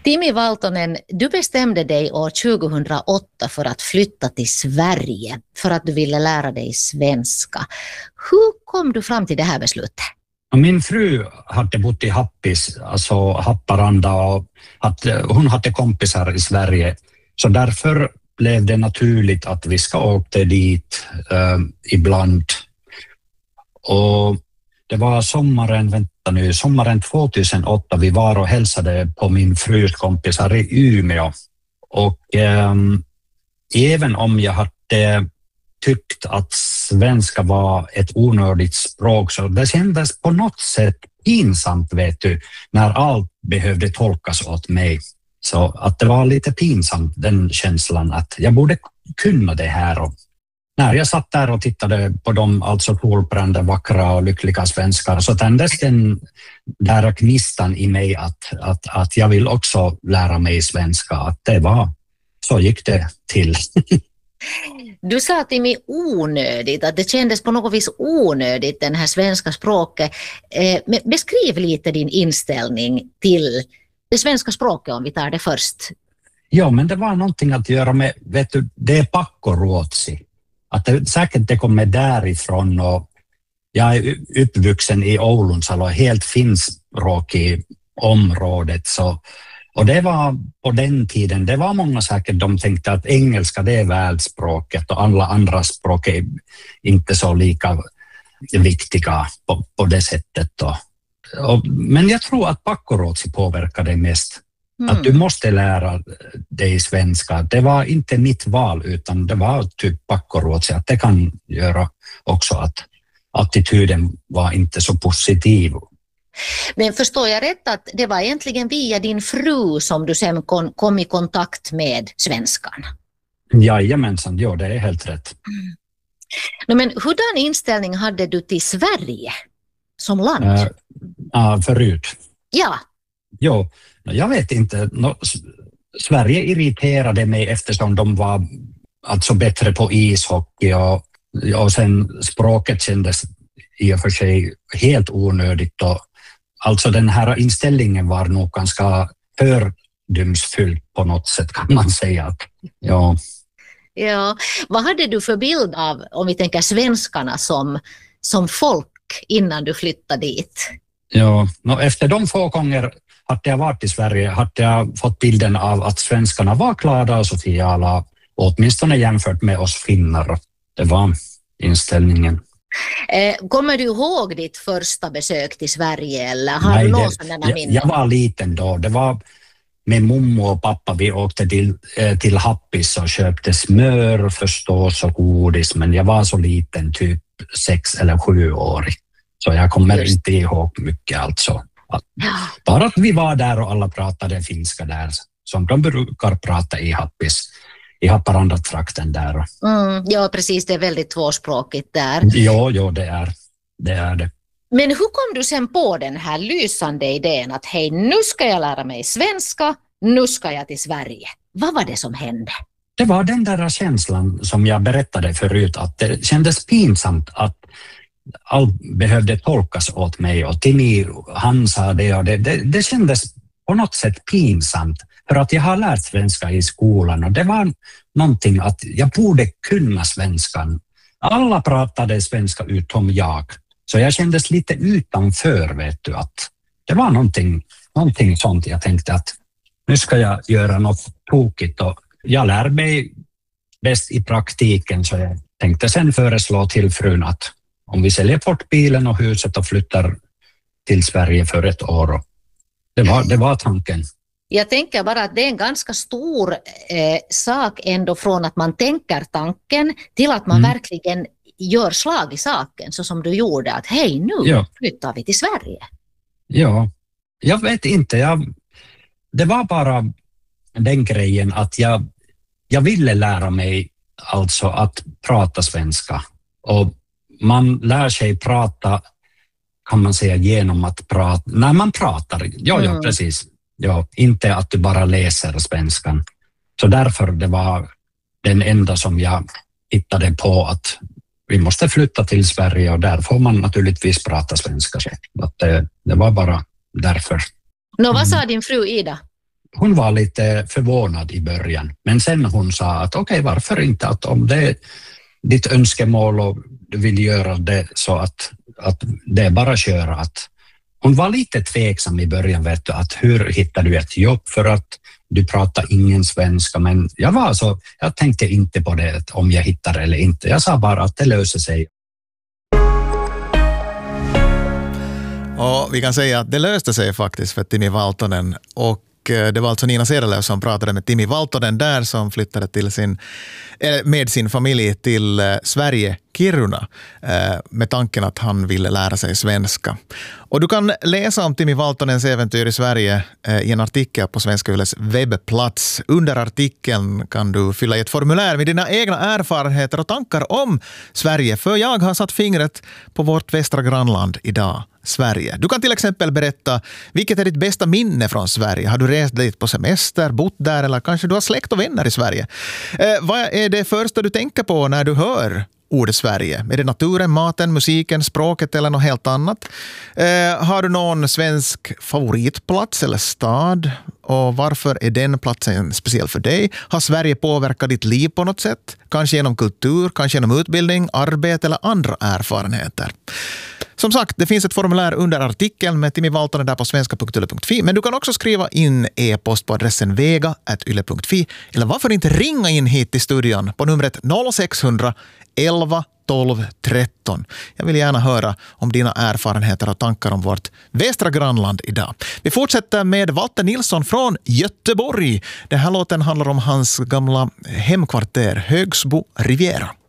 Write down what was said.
Timi Valtonen, du bestämde dig år 2008 för att flytta till Sverige för att du ville lära dig svenska. Hur kom du fram till det här beslutet? Min fru hade bott i Happis, alltså Haparanda, och hon hade kompisar i Sverige. Så därför blev det naturligt att vi ska åka dit ibland. Och det var sommaren 2008 vi var och hälsade på min frus kompisar i Umeå. Och även om jag hade tyckt att svenska var ett onödigt språk, så det kändes på något sätt pinsamt, vet du, när allt behövde tolkas åt mig. Så att det var lite pinsamt, den känslan att jag borde kunna det här. Och när jag satt där och tittade på dem, alltså solbrända, vackra och lyckliga svenskar, så tändes den där gnistan i mig att jag vill också lära mig svenska. Att det var, så gick det till. Du sa till mig onödigt, att det kändes på något vis onödigt, den här svenska språket. Beskriv lite din inställning till det svenska språket, om vi tar det först. Ja, men det var någonting att göra med, vet du, det är pakkoruotsi. Att säkert det kommer därifrån, och jag är uppvuxen i Oulunsalo, helt finskspråkig området. Så, och det var på den tiden, det var många säkert, de tänkte att engelska det är världsspråket och alla andra språk är inte så lika viktiga på det sättet. Men jag tror att pakkoruotsi påverkar det mest. Att du måste lära dig svenska. Det var inte mitt val, utan det var typ pakkoruotsi. Att det kan göra också att attityden var inte så positiv. Men förstår jag rätt att det var egentligen via din fru som du sen kom i kontakt med svenskan? Jajamensan, ja, det är helt rätt. Men hurdan inställning hade du till Sverige som land? Förut. Ja. Jo, jag vet inte. Sverige irriterade mig eftersom de var alltså bättre på ishockey, och sen språket kändes i och för sig helt onödigt. Alltså den här inställningen var nog ganska fördomsfull på något sätt, kan man säga. Ja. Ja, vad hade du för bild av, om vi tänker svenskarna som folk innan du flyttade dit? Ja, efter de få gånger hade jag varit i Sverige hade jag fått bilden av att svenskarna var glada och sociala, åtminstone jämfört med oss finnar. Det var inställningen. Kommer du ihåg ditt första besök till Sverige, eller har du någon sådana minnen? Jag var liten då. Det var med mommo och pappa. Vi åkte till Happis och köpte smör förstås och godis, men jag var så liten, typ 6 eller 7 år. Så jag kommer inte ihåg mycket alltså. Bara att vi var där och alla pratade finska där, som de brukar prata i Happis, i Haparanda-trakten där. Ja, precis, det är väldigt tvåspråkigt där. Ja, det är det. Men hur kom du sen på den här lysande idén att hej, nu ska jag lära mig svenska, nu ska jag till Sverige? Vad var det som hände? Det var den där känslan som jag berättade förut, att det kändes pinsamt att allt behövde tolkas åt mig, och Timi, han sa det, och det kändes på något sätt pinsamt, för att jag har lärt svenska i skolan och det var någonting att jag borde kunna svenskan. Alla pratade svenska utom jag, så jag kändes lite utanför, vet du, att det var någonting sånt. Jag tänkte att nu ska jag göra något tokigt, och jag lär mig bäst i praktiken, så jag tänkte sen föreslå till frun att om vi säljer bort bilen och huset och flyttar till Sverige för 1 år. Det var tanken. Jag tänker bara att det är en ganska stor sak ändå, från att man tänker tanken till att man verkligen gör slag i saken, så som du gjorde, att hej, nu flyttar vi till Sverige. Ja, jag vet inte. Det var bara den grejen att jag ville lära mig alltså att prata svenska, och man lär sig prata, kan man säga, genom att prata. När man pratar, ja precis. Ja, inte att du bara läser svenskan. Så därför det var den enda som jag hittade på, att vi måste flytta till Sverige, och där får man naturligtvis prata svenska. Så att det var bara därför. Vad sa din fru Ida? hon var lite förvånad i början. Men sen hon sa att okej, varför inte? Att om det är ditt önskemål och du vill göra det så att det är bara köra. Att hon var lite tveksam i början, vet du, att hur hittar du ett jobb för att du pratar ingen svenska. Men jag tänkte inte på det om jag hittar eller inte. Jag sa bara att det löser sig. Och vi kan säga att det löste sig faktiskt för Timi Valtonen, och det var alltså Nina Cederlöf som pratade med Timi Valtonen där, som flyttade med sin familj till Sverige, Kiruna, med tanken att han ville lära sig svenska. Och du kan läsa om Timi Valtonens äventyr i Sverige i en artikel på Svenska Yles webbplats. Under artikeln kan du fylla i ett formulär med dina egna erfarenheter och tankar om Sverige, för jag har satt fingret på vårt västra grannland idag, Sverige. Du kan till exempel berätta vilket är ditt bästa minne från Sverige. Har du rest dit på semester, bott där, eller kanske du har släkt och vänner i Sverige? Vad är det första du tänker på när du hör ordet Sverige? Är det naturen, maten, musiken, språket eller något helt annat? Har du någon svensk favoritplats eller stad? Och varför är den platsen speciell för dig? Har Sverige påverkat ditt liv på något sätt? Kanske genom kultur, kanske genom utbildning, arbete eller andra erfarenheter? Som sagt, det finns ett formulär under artikeln med Timi Valtonen där på svenska.yle.fi, men du kan också skriva in e-post på adressen vega@yle.fi, eller varför inte ringa in hit till studion på numret 0600 11 12 13. Jag vill gärna höra om dina erfarenheter och tankar om vårt västra grannland idag. Vi fortsätter med Walter Nilsson från Göteborg. Den här låten handlar om hans gamla hemkvarter, Högsbo Riviera.